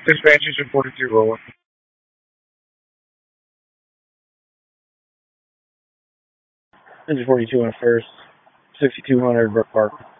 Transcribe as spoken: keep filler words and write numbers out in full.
Dispatch engine forty-two rolling. Engine forty-two on first. sixty-two hundred Brook Park.